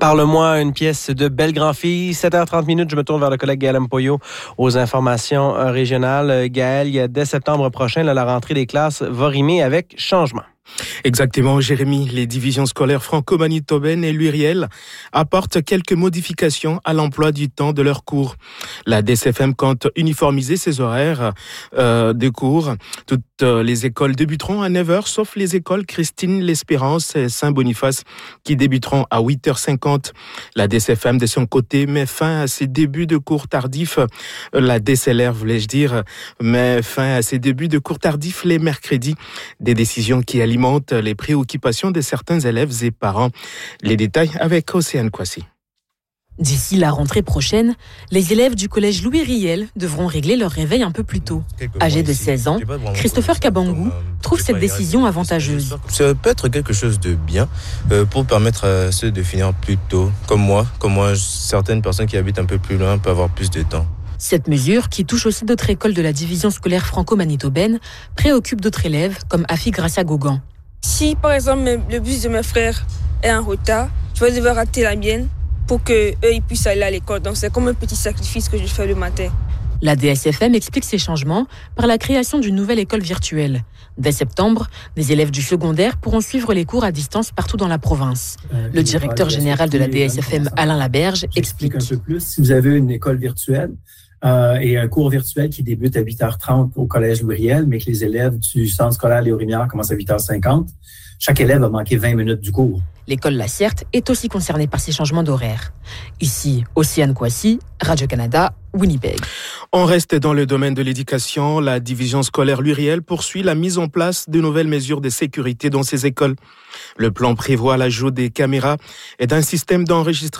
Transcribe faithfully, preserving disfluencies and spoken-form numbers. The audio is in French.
Parle-moi, une pièce de Belle Grand-Fille. sept heures trente minutes, je me tourne vers le collègue Gaël Mpoyo aux informations régionales. Gaël, il y a dès septembre prochain, là, la rentrée des classes va rimer avec changement. Exactement, Jérémy. Les divisions scolaires franco-manitobaines et l'U R I L apportent quelques modifications à l'emploi du temps de leurs cours. La D C F M compte uniformiser ses horaires euh, de cours. Toutes les écoles débuteront à neuf heures, sauf les écoles Christine l'Espérance et Saint-Boniface qui débuteront à huit heures cinquante. La D C F M, de son côté, met fin à ses débuts de cours tardifs. La D C L R, voulais-je dire, met fin à ses débuts de cours tardifs les mercredis. Des décisions qui alimentent les préoccupations de certains élèves et parents. Les détails avec Océane Kwasi. D'ici la rentrée prochaine, les élèves du collège Louis Riel devront régler leur réveil un peu plus tôt. Âgé de seize ans, Christopher Kabangou trouve cette décision avantageuse. Ça peut être quelque chose de bien euh, pour permettre à ceux de finir plus tôt, comme moi. Comme moi, certaines personnes qui habitent un peu plus loin peuvent avoir plus de temps. Cette mesure, qui touche aussi d'autres écoles de la division scolaire franco-manitobaine, préoccupe d'autres élèves comme Afi Gracia Gogan. Si, par exemple, le bus de mes frères est en retard, je vais devoir rater la mienne pour qu'eux ils puissent aller à l'école. Donc, c'est comme un petit sacrifice que je fais le matin. La D S F M explique ces changements par la création d'une nouvelle école virtuelle. Dès septembre, des élèves du secondaire pourront suivre les cours à distance partout dans la province. Le directeur général de la D S F M, Alain Laberge, explique. Un peu plus. Si vous avez une école virtuelle, Euh, et un cours virtuel qui débute à huit heures trente au collège Louis Riel, mais que les élèves du centre scolaire Léo Rémillard commencent à huit heures cinquante, chaque élève va manquer vingt minutes du cours. L'école La Cierte est aussi concernée par ces changements d'horaire. Ici, Océane Kwasi, Radio-Canada, Winnipeg. On reste dans le domaine de l'éducation. La division scolaire Louis Riel poursuit la mise en place de nouvelles mesures de sécurité dans ces écoles. Le plan prévoit l'ajout des caméras et d'un système d'enregistrement